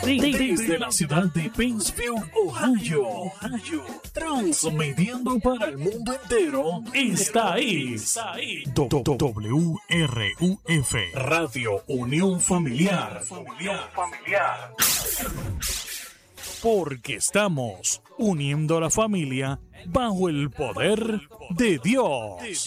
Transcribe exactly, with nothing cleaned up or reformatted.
Desde la ciudad de Pennsfield, Ohio, Ohio, transmitiendo para el mundo entero, esta es W R U F, Radio Unión Familiar. Familiar. Porque estamos uniendo a la familia bajo el poder de Dios.